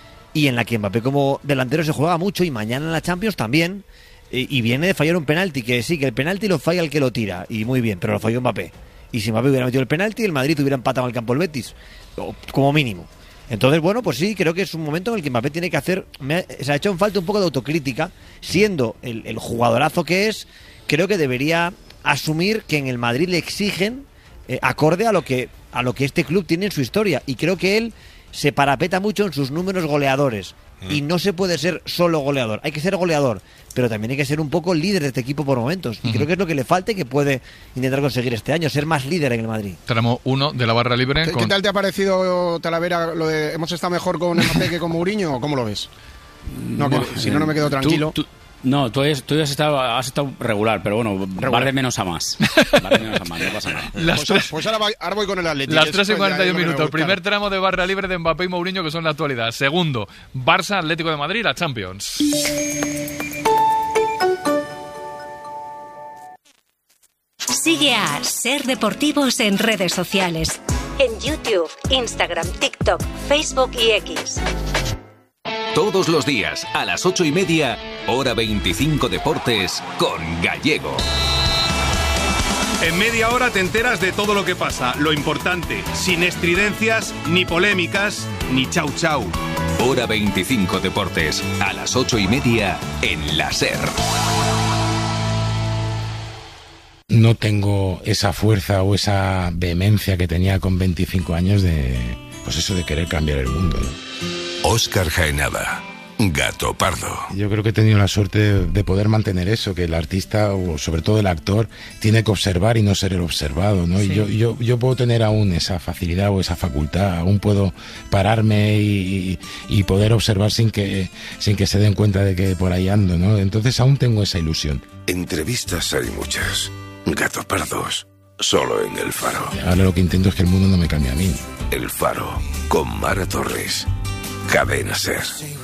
y en la que Mbappé como delantero se juega mucho, y mañana en la Champions también, y viene de fallar un penalti, que sí, que el penalti lo falla el que lo tira, y muy bien, pero lo falló Mbappé. Y si Mbappé hubiera metido el penalti, el Madrid hubiera empatado al campo el Betis, como mínimo. Entonces, bueno, pues sí, creo que es un momento en el que Mbappé tiene que hacer... Se ha hecho en falta un poco de autocrítica, siendo el jugadorazo que es. Creo que debería asumir que en el Madrid le exigen acorde a lo que este club tiene en su historia, y creo que él se parapeta mucho en sus números goleadores, y no se puede ser solo goleador, hay que ser goleador, pero también hay que ser un poco líder de este equipo por momentos, y creo que es lo que le falta y que puede intentar conseguir este año, ser más líder en el Madrid. Tramo 1 de la barra libre. ¿Qué tal te ha parecido, Talavera, lo de hemos estado mejor con Mbappé que con Mourinho, o cómo lo ves? No, que, si no me quedo tranquilo. No, tú has estado regular, pero bueno, vas de menos a más. Vas de menos a más, no pasa nada. Pues ahora voy con el Atlético. Las 3 y 41 minutos. Primer tramo de barra libre de Mbappé y Mourinho, que son la actualidad. Segundo, Barça, Atlético de Madrid, la Champions. Sigue a Ser Deportivos en redes sociales. En YouTube, Instagram, TikTok, Facebook y X. Todos los días, a las 8:30, hora 25 Deportes, con Gallego. En media hora te enteras de todo lo que pasa, lo importante, sin estridencias, ni polémicas, ni chau chau. Hora 25 Deportes, a las 8:30, en la SER. no tengo esa fuerza o esa vehemencia que tenía con 25 años de, pues eso, de querer cambiar el mundo, ¿no? Óscar Jaenada, Gato Pardo. Yo creo que he tenido la suerte de poder mantener eso, que el artista, o sobre todo el actor, tiene que observar y no ser el observado, ¿no? Sí. Y yo puedo tener aún esa facilidad o esa facultad, aún puedo pararme y poder observar sin que se den cuenta de que por ahí ando, ¿no? Entonces aún tengo esa ilusión. Entrevistas hay muchas. Gato Pardos, solo en El Faro. Ahora lo que intento es que el mundo no me cambie a mí. El Faro, con Mara Torres. Cadena SER.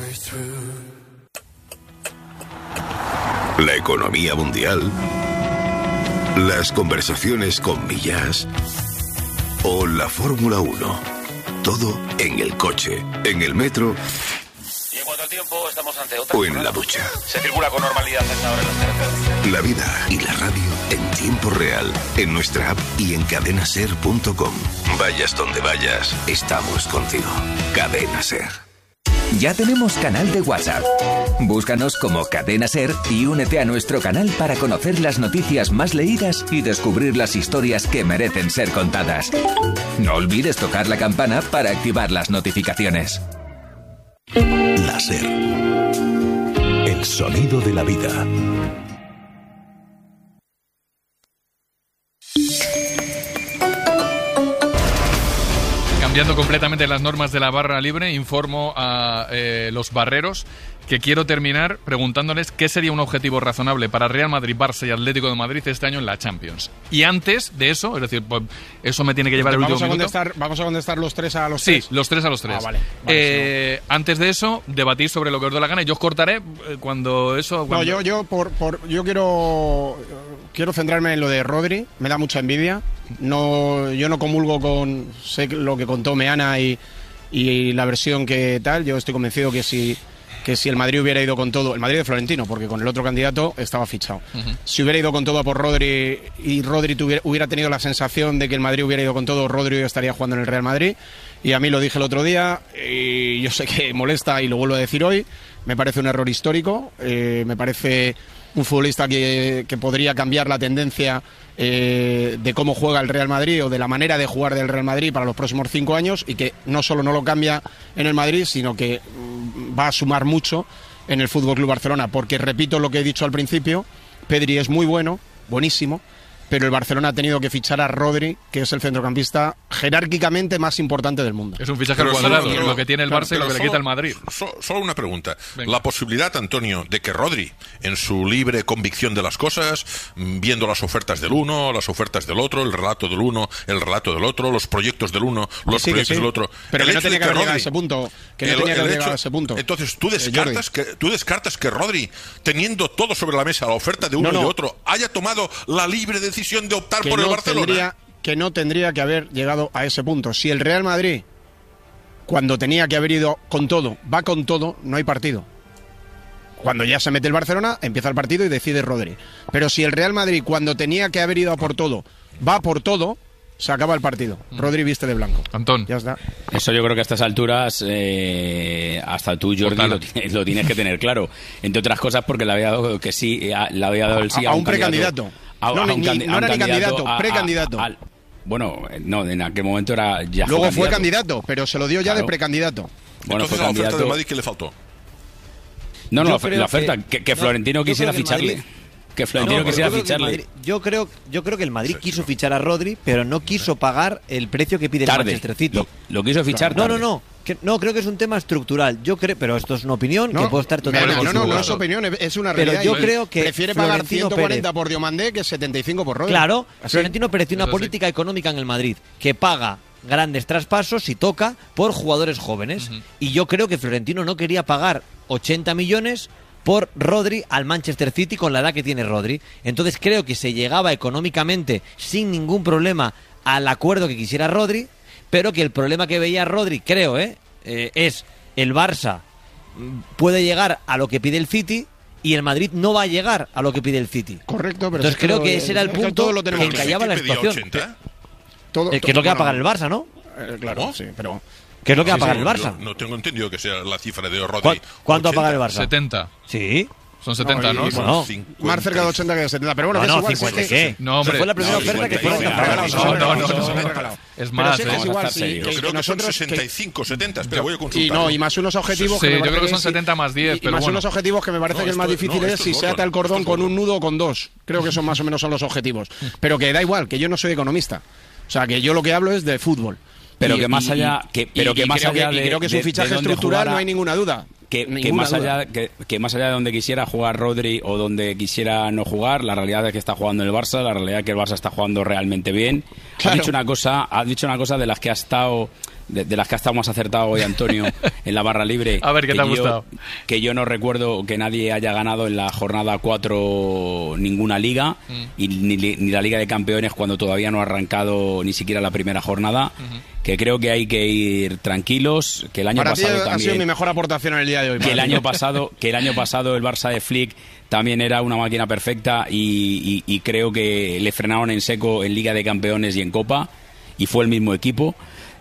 La economía mundial, las conversaciones con Millás o la Fórmula 1. Todo en el coche, en el metro y en cuanto al tiempo estamos ante otra o en la ducha. Se circula con normalidad a esta hora en los terrenos. La vida y la radio en tiempo real, en nuestra app y en cadenaser.com. Vayas donde vayas, estamos contigo. Cadena SER. Ya tenemos canal de WhatsApp. Búscanos como Cadena SER y únete a nuestro canal para conocer las noticias más leídas y descubrir las historias que merecen ser contadas. No olvides tocar la campana para activar las notificaciones. La SER. El sonido de la vida. Cambiando completamente las normas de la barra libre, informo a los barreros que quiero terminar preguntándoles qué sería un objetivo razonable para Real Madrid, Barça y Atlético de Madrid este año en la Champions. Y antes de eso, es decir, pues, eso me tiene que llevar el último minuto. ¿Vamos a contestar los tres a los tres? Sí, los tres a los tres. Ah, vale. Antes de eso, debatir sobre lo que os dé la gana y yo os cortaré cuando eso... No, yo quiero centrarme en lo de Rodri, me da mucha envidia. No, yo no comulgo con sé lo que contó Meana y la versión que tal. Yo estoy convencido que si el Madrid hubiera ido con todo, el Madrid de Florentino, porque con el otro candidato estaba fichado. Si hubiera ido con todo a por Rodri y Rodri hubiera tenido la sensación de que el Madrid hubiera ido con todo, Rodri estaría jugando en el Real Madrid. Y a mí lo dije el otro día, y yo sé que molesta y lo vuelvo a decir hoy, me parece un error histórico, me parece un futbolista que podría cambiar la tendencia de cómo juega el Real Madrid o de la manera de jugar del Real Madrid para los próximos 5 años y que no solo no lo cambia en el Madrid, sino que va a sumar mucho en el Fútbol Club Barcelona, porque repito lo que he dicho al principio, Pedri es muy bueno, buenísimo, pero el Barcelona ha tenido que fichar a Rodri, que es el centrocampista jerárquicamente más importante del mundo. Es un fichaje al cuadrado, lo que tiene el Barça y lo que le quita el Madrid. Solo una pregunta. Venga. La posibilidad, Antonio, de que Rodri, en su libre convicción de las cosas, viendo las ofertas del uno, las ofertas del otro, el relato del uno, el relato del otro, los proyectos del uno, los proyectos del otro... Pero que no tenía que haber llegado a ese punto. Entonces, ¿tú descartas que Rodri, teniendo todo sobre la mesa, la oferta de uno y de otro, haya tomado la libre decisión de optar por el Barcelona? Que no tendría que haber llegado a ese punto. Si el Real Madrid, cuando tenía que haber ido con todo, va con todo, no hay partido. Cuando ya se mete el Barcelona, empieza el partido y decide Rodri. Pero si el Real Madrid, cuando tenía que haber ido a por todo, va por todo, se acaba el partido. Rodri viste de blanco. Antón. Ya está. Eso yo creo que a estas alturas, hasta tú, Jordi, lo tienes que tener claro. Entre otras cosas porque le había dado que sí, le había dado el sí a un precandidato. No era ni candidato, precandidato. Bueno, no, en aquel momento era ya. Luego fue candidato, pero se lo dio ya de precandidato. Bueno, entonces, la oferta de Madrid, ¿qué le faltó? No, la oferta, que Florentino quisiera ficharle. Que Florentino quisiera ficharle. Yo creo que el Madrid quiso fichar a Rodri, pero no quiso pagar el precio que pide el Manchester City. Lo quiso fichar tarde. No, creo que es un tema estructural. Yo creo, pero esto es una opinión que puedo estar totalmente No es opinión, es una realidad. Pero yo creo que prefiere pagar 140 por Diomandé que 75 por Rodri. Claro, Florentino Pérez tiene una política económica en el Madrid que paga grandes traspasos si toca por jugadores jóvenes. Y yo creo que Florentino no quería pagar 80 millones por Rodri al Manchester City con la edad que tiene Rodri. Entonces creo que se llegaba económicamente sin ningún problema al acuerdo que quisiera Rodri, pero que el problema que veía Rodri, creo, es el Barça puede llegar a lo que pide el City y el Madrid no va a llegar a lo que pide el City. Correcto, pero entonces creo que ese era el punto que encallaba la situación. Que es lo que va a pagar el Barça, ¿no? Claro, sí, pero... ¿Qué es lo que va a pagar el Barça? No tengo entendido que sea la cifra de Rodri. ¿Cuánto va a pagar el Barça? 70. Sí. Son 70, ¿no? Bueno, más cerca de 80 que de 70. Pero bueno, no, que es igual. 50, Es que, ¿qué? No, hombre. Fue la primera oferta que fue No. Es más, pero es igual, yo creo que son 65, 70. Espera, voy a consultar. Y no, y más unos objetivos. Sí, que yo creo que son 70 más 10. Y pero más bueno. unos objetivos que me parece que el más difícil es si se ata el cordón con un nudo o con dos. Creo que son más o menos son los objetivos. Pero que da igual, que yo no soy economista. O sea, que yo lo que hablo es de fútbol. Pero que más allá creo que su fichaje estructural no hay ninguna duda. Que más allá de donde quisiera jugar Rodri o donde quisiera no jugar, la realidad es que está jugando en el Barça, la realidad es que el Barça está jugando realmente bien. Claro. Has dicho una cosa de las que ha estado más acertado hoy Antonio en la barra libre. A ver, ¿qué te ha gustado? Que yo no recuerdo que nadie haya ganado en la jornada 4 ninguna liga y ni la Liga de Campeones cuando todavía no ha arrancado ni siquiera la primera jornada. Que creo que hay que ir tranquilos, que el año Para pasado ti también ha sido mi mejor aportación en el día de hoy. que el año pasado el Barça de Flick también era una máquina perfecta y creo que le frenaron en seco en Liga de Campeones y en Copa y fue el mismo equipo.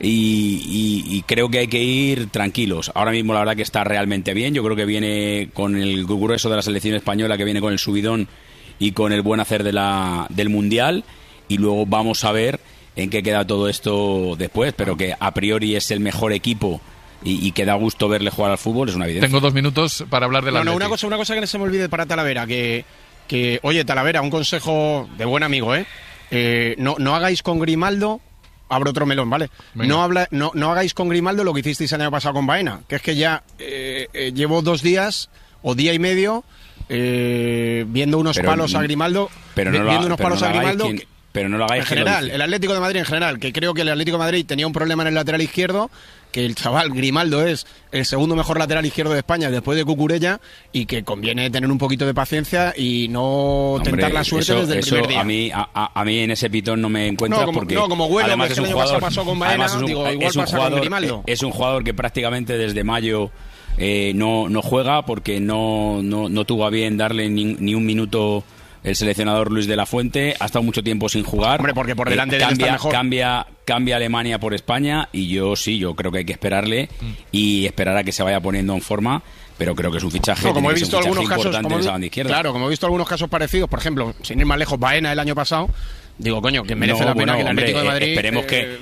Y creo que hay que ir tranquilos. Ahora mismo la verdad que está realmente bien. Yo creo que viene con el grueso de la selección española, que viene con el subidón y con el buen hacer del Mundial. Y luego vamos a ver en qué queda todo esto después. Pero que a priori es el mejor equipo y que da gusto verle jugar al fútbol, es una evidencia. Tengo 2 minutos para hablar de la una cosa que no se me olvide para Talavera, que oye, Talavera, un consejo de buen amigo, no hagáis con Grimaldo. Abro otro melón, ¿vale? No hagáis con Grimaldo lo que hicisteis el año pasado con Baena, que es que ya llevo 2 días o día y medio viendo unos palos a Grimaldo. Pero no lo hagáis en general, el Atlético de Madrid en general, que creo que el Atlético de Madrid tenía un problema en el lateral izquierdo, que el chaval Grimaldo es el segundo mejor lateral izquierdo de España después de Cucurella y que conviene tener un poquito de paciencia y no tentar la suerte desde el primer día. A mí en ese pitón no me encuentras porque como Güelo, además que el año pasado pasó con Baena, igual pasa con Grimaldo. Es un jugador que prácticamente desde mayo no juega porque no tuvo a bien darle ni un minuto el seleccionador Luis de la Fuente. Ha estado mucho tiempo sin jugar. Hombre, porque por delante de él está mejor. Cambia Alemania por España y yo creo que hay que esperarle y esperar a que se vaya poniendo en forma. Pero creo que es un fichaje, como he visto algunos casos, importante en esa banda izquierda. Claro, como he visto algunos casos parecidos, por ejemplo, sin ir más lejos, Baena el año pasado. Digo, coño, que merece la pena que el Atlético de Madrid esperemos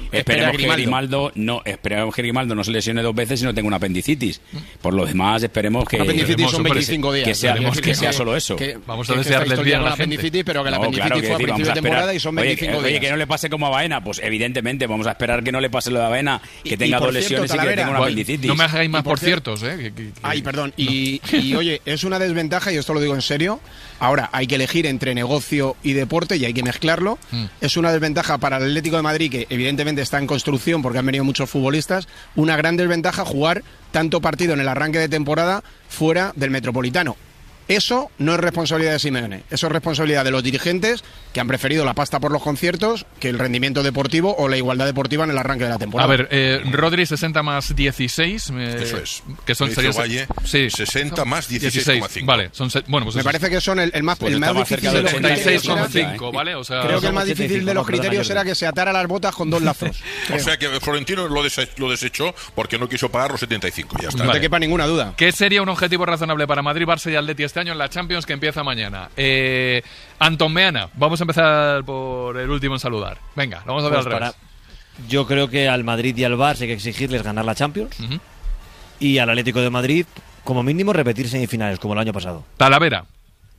que Grimaldo no se lesione 2 veces y no tenga una apendicitis. Por lo demás, esperemos que... Una apendicitis son 25 días. Que sea solo eso. Vamos a desearles bien a la gente. Pero que la apendicitis fue a principio de temporada y son 25 días. Oye, que no le pase como a Baena. Pues evidentemente, vamos a esperar que no le pase lo de Baena, que tenga 2 lesiones y que tenga una apendicitis. No me hagáis más por ciertos, Ay, perdón. Y oye, es una desventaja, y esto lo digo en serio. Ahora, hay que elegir entre negocio y deporte y hay que mezclarlo. Es una desventaja para el Atlético de Madrid, que evidentemente está en construcción porque han venido muchos futbolistas. Una gran desventaja jugar tanto partido en el arranque de temporada fuera del Metropolitano. Eso no es responsabilidad de Simeone, eso es responsabilidad de los dirigentes que han preferido la pasta por los conciertos que el rendimiento deportivo o la igualdad deportiva en el arranque de la temporada. A ver, Rodri 60 más 16. Eso es. Que son Valle, 60 más 16,5. Vale, pues me parece que son el más difícil de los criterios. 86,5, ¿vale? O sea, creo que el más difícil de los criterios era que se atara las botas con 2 lazos. O sea que Florentino lo desechó porque no quiso pagar los 75. Ya está. No te quepa ninguna duda. ¿Qué sería un objetivo razonable para Madrid, Barça y Atleti este año en la Champions que empieza mañana? Antón Meana, vamos a empezar por el último en saludar. Venga, vamos a ver al revés. Yo creo que al Madrid y al Barça hay que exigirles ganar la Champions y al Atlético de Madrid, como mínimo, repetir semifinales, como el año pasado. Talavera.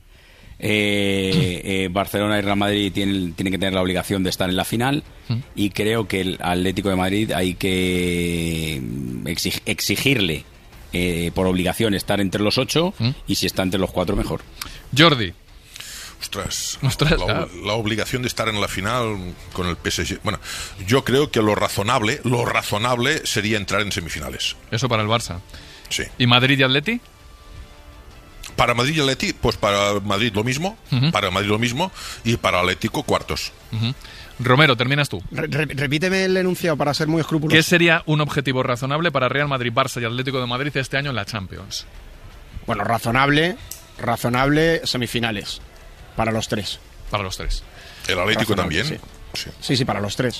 Barcelona y Real Madrid tienen que tener la obligación de estar en la final y creo que el Atlético de Madrid hay que exigirle por obligación estar entre los 8 y si está entre los 4 mejor. Jordi. Ostras, la obligación de estar en la final con el PSG. Bueno, yo creo que lo razonable sería entrar en semifinales. Eso para el Barça. Sí. ¿Y Madrid y Atleti? Para Madrid y Atleti, pues para Madrid lo mismo, y para Atlético cuartos. Romero, terminas tú. Repíteme el enunciado para ser muy escrupuloso. ¿Qué sería un objetivo razonable para Real Madrid, Barça y Atlético de Madrid este año en la Champions? Bueno, razonable semifinales. Para los 3. Para los 3. ¿El Atlético también? Sí, para los 3.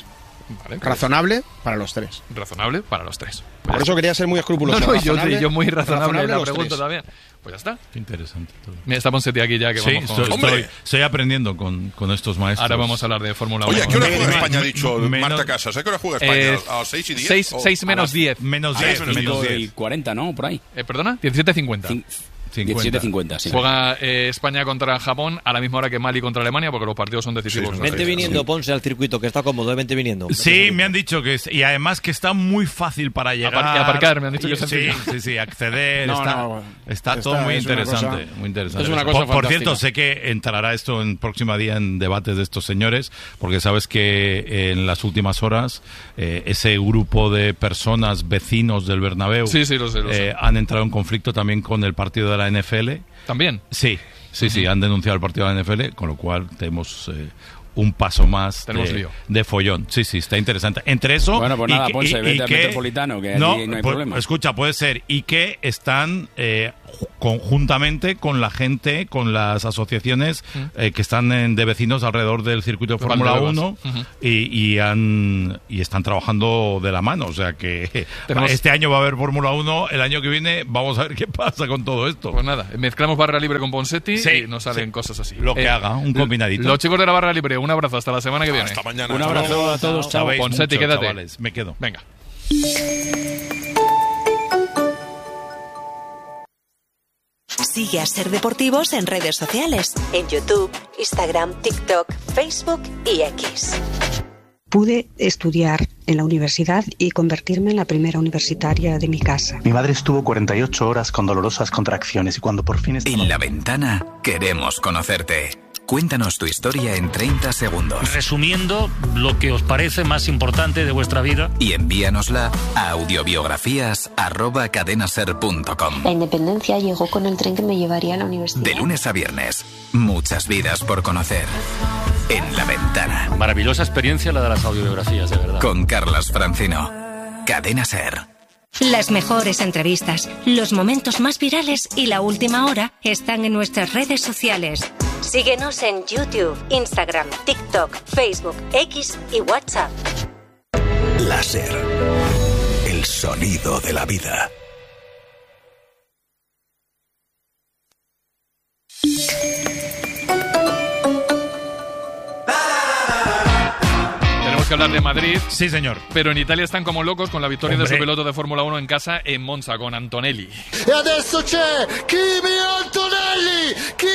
Vale, razonable para los tres. Razonable para los tres. Por eso quería ser muy escrupuloso. No, yo muy razonable la pregunta también. Pues ya está. Qué interesante todo. Mira, está Ponseti aquí ya que sí, vamos con... estoy aprendiendo con estos maestros. Ahora vamos a hablar de Fórmula 1. Oye, ¿a qué hora juega España, ha dicho Marta Casas? ¿A qué hora juega España? ¿A las 6 y 10? 6 menos 10. Menos 10. Menos 10. Y 40, ¿no? Por ahí. ¿Perdona? 17:50. 17:50, sí. Juega España contra Japón a la misma hora que Mali contra Alemania, porque los partidos son decisivos. Sí, vente viniendo, Ponce, al circuito, que está cómodo, vente viniendo. Sí, me han dicho que y además que está muy fácil para llegar. Aparcar, me han dicho que sí, acceder. Está todo muy interesante. Muy interesante. Es una cosa por cierto, sé que entrará esto en próxima día en debates de estos señores, porque sabes que en las últimas horas ese grupo de personas, vecinos del Bernabéu, lo sé. Han entrado en conflicto también con el partido de la NFL. ¿También? Sí, han denunciado el partido de la NFL, con lo cual tenemos un paso más de follón. Sí, está interesante. Entre eso... Bueno, pues nada, Ponce, vete al Metropolitano, que no hay problema. Escucha, puede ser. Y que están conjuntamente con la gente, con las asociaciones que están de vecinos alrededor del circuito de Fórmula 1 y están trabajando de la mano. O sea que este año va a haber Fórmula 1, el año que viene vamos a ver qué pasa con todo esto. Pues nada, mezclamos barra libre con Ponseti y nos salen cosas así. Lo que haga, un combinadito. Los chicos de la barra libre, un abrazo, hasta la semana que viene. Hasta mañana. Un abrazo a todos, chao. Ponseti, quédate. Chavales, me quedo. Venga. Sigue a Ser Deportivos en redes sociales, en YouTube, Instagram, TikTok, Facebook y X. Pude estudiar en la universidad y convertirme en la primera universitaria de mi casa. Mi madre estuvo 48 horas con dolorosas contracciones y cuando por fin... En La Ventana queremos conocerte. Cuéntanos tu historia en 30 segundos. Resumiendo lo que os parece más importante de vuestra vida. Y envíanosla a audiobiografías@cadenaser.com. La independencia llegó con el tren que me llevaría a la universidad. De lunes a viernes, muchas vidas por conocer. En La Ventana. Maravillosa experiencia la de las audiobiografías, de verdad. Con Carlas Francino. Cadena Ser. Las mejores entrevistas, los momentos más virales y la última hora están en nuestras redes sociales. Síguenos en YouTube, Instagram, TikTok, Facebook, X y WhatsApp. Láser. El sonido de la vida. Que hablar de Madrid. Sí, señor. Pero en Italia están como locos con la victoria de su piloto de Fórmula 1 en casa en Monza con Antonelli. E adesso c'è Kimi Antonelli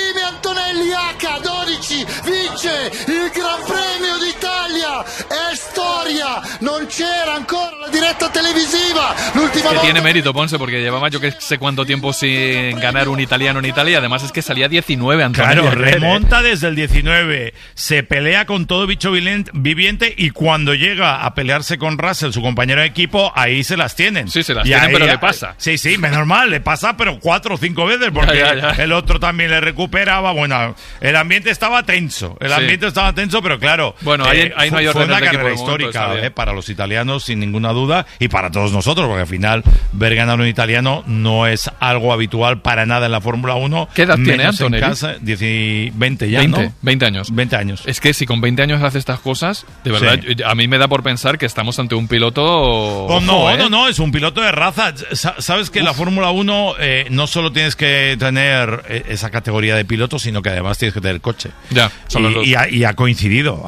H12 vince il Gran Premio d'Italia, è storia, non c'era ancora la diretta televisiva l'ultima que volta. Tiene mérito, Ponce, porque llevaba yo que sé cuánto tiempo sin ganar un italiano en Italia. Además es que salía 19 Antonelli. Claro, remonta desde el 19, se pelea con todo bicho viviente y cuando llega a pelearse con Russell, su compañero de equipo, ahí se las tienen. Sí, se las tienen, pero le pasa. Sí, normal, le pasa, pero 4 o 5 veces, porque ya. El otro también le recuperaba. Bueno, el ambiente estaba tenso, pero claro. Bueno, ahí no hay orden. Fue una carrera histórica para los italianos, sin ninguna duda, y para todos nosotros, porque al final ver ganar un italiano no es algo habitual para nada en la Fórmula 1. ¿Qué edad tiene Antonelli? 20 ya, 20, ¿no? 20 años. 20 años. Es que si con 20 años hace estas cosas, de verdad, a mí me da por pensar que estamos ante un piloto... No, es un piloto de raza. Sabes que la Fórmula 1 no solo tienes que tener esa categoría de piloto, sino que además tienes que tener coche. Ya, son los dos. Y ha coincidido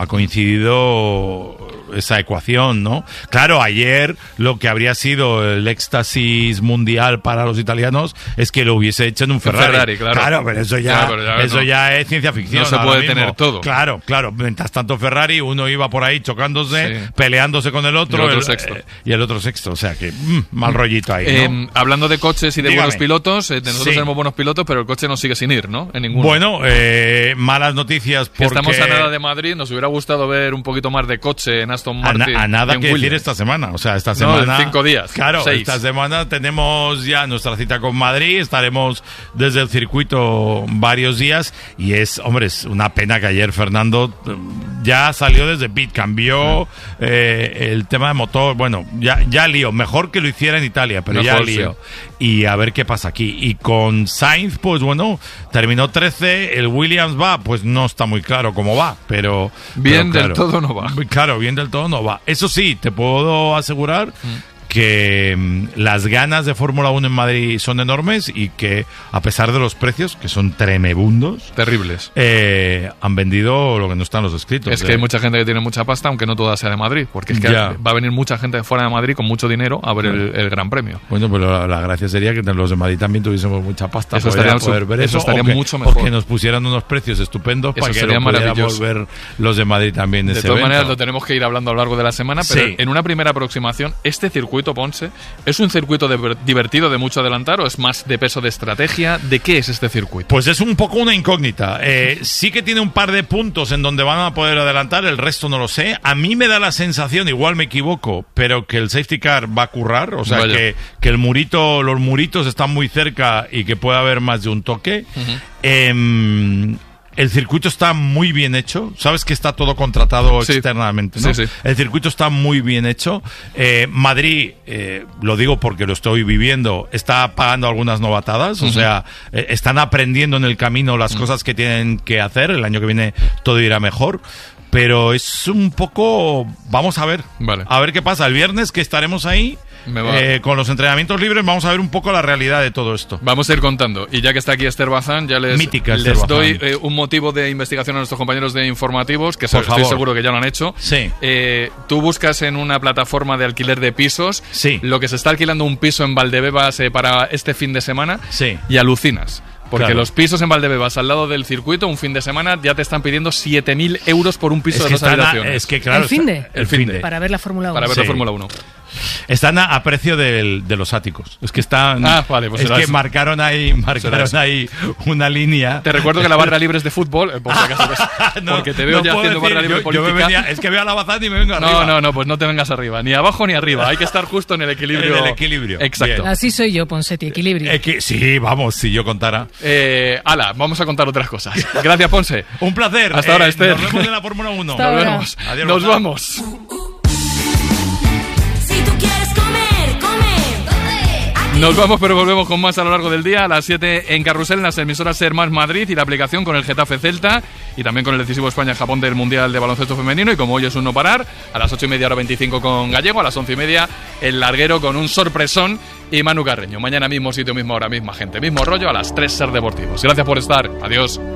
esa ecuación, ¿no? Claro, ayer lo que habría sido el éxtasis mundial para los italianos es que lo hubiese hecho en un Ferrari. Claro, pero eso ya es ciencia ficción. No se puede tener todo. Claro. Mientras tanto Ferrari, uno iba por ahí chocándose, peleándose con el otro, y el otro sexto. O sea que mal rollito ahí, ¿no? Hablando de coches y de buenos pilotos, nosotros tenemos buenos pilotos, pero el coche no sigue sin ir, ¿no? En ninguno. Bueno, malas noticias porque... Estamos a nada de Madrid, nos hubiera gustado ver un poquito más de coche en Aston Martin. A nada que decir esta semana. O sea, esta semana... 5 días. Claro, 6. Esta semana tenemos ya nuestra cita con Madrid, estaremos desde el circuito varios días y es una pena que ayer Fernando ya salió desde pit, cambió el tema de motor, bueno, ya lío, mejor que lo hiciera en Italia, pero mejor, ya lío. y a ver qué pasa aquí. Y con Sainz, pues bueno, terminó 13, el Williams va, pues no está muy claro cómo va, pero... Bien claro, del todo no va. Claro, bien del todo no va. Eso sí, te puedo asegurar que las ganas de Fórmula 1 en Madrid son enormes y que a pesar de los precios, que son tremebundos, terribles, han vendido lo que no están los escritos. Es que hay mucha gente que tiene mucha pasta, aunque no toda sea de Madrid, porque es que va a venir mucha gente de fuera de Madrid con mucho dinero a ver el Gran Premio. Bueno, pues la gracia sería que los de Madrid también tuviésemos mucha pasta. Eso estaría, poder ver eso estaría mucho mejor. Porque nos pusieran unos precios estupendos eso para que lo pudiéramos ver los de Madrid también. De todas maneras, lo tenemos que ir hablando a lo largo de la semana, pero en una primera aproximación, este circuito, Ponce, ¿es un circuito divertido de mucho adelantar o es más de peso de estrategia? ¿De qué es este circuito? Pues es un poco una incógnita. Sí que tiene un par de puntos en donde van a poder adelantar, el resto no lo sé. A mí me da la sensación, igual me equivoco, pero que el safety car va a currar, o sea que el murito, los muritos están muy cerca y que puede haber más de un toque. El circuito está muy bien hecho. Sabes que está todo contratado externamente, ¿no? Sí. El circuito está muy bien hecho. Madrid, lo digo porque lo estoy viviendo, está pagando algunas novatadas. O sea, están aprendiendo en el camino las cosas que tienen que hacer. El año que viene todo irá mejor. Pero es un poco... Vamos a ver. A ver qué pasa. El viernes que estaremos ahí... con los entrenamientos libres vamos a ver un poco la realidad de todo esto. Vamos a ir contando. Y ya que está aquí Esther Bazán, ya les doy un motivo de investigación a nuestros compañeros de informativos, que estoy seguro que ya lo han hecho. Sí. Tú buscas en una plataforma de alquiler de pisos lo que se está alquilando un piso en Valdebebas para este fin de semana y alucinas. Porque los pisos en Valdebebas al lado del circuito, un fin de semana, ya te están pidiendo 7.000 euros por un piso de 2 habitaciones. Es que claro, el fin de. Para ver la Fórmula 1. Para ver la Fórmula 1. Están a precio de los áticos. Es que están. Pues es que marcaron ahí una línea. Te recuerdo que la barra libre es de fútbol, por si acaso, porque te veo ya haciendo barra libre política. Es que veo a la Bazán y me vengo arriba. No, pues no te vengas arriba, ni abajo ni arriba. Hay que estar justo en el equilibrio. En el equilibrio. Exacto. Bien. Así soy yo, Ponsetti, equilibrio. Sí, vamos, si yo contara. Vamos a contar otras cosas. Gracias, Ponce. Un placer. Hasta ahora, Esther. Nos vemos en la Fórmula 1. Nos vemos. Adiós, nos vamos. Nos vamos, pero volvemos con más a lo largo del día. A las 7 en Carrusel, en las emisoras Ser Más Madrid y la aplicación con el Getafe Celta y también con el decisivo España-Japón del Mundial de Baloncesto Femenino. Y como hoy es un no parar, a las 8:30, hora 25 con Gallego, a las 11:30 el larguero con un sorpresón y Manu Carreño. Mañana mismo sitio, misma hora, misma gente, mismo rollo, a las 3 Ser Deportivos. Gracias por estar. Adiós.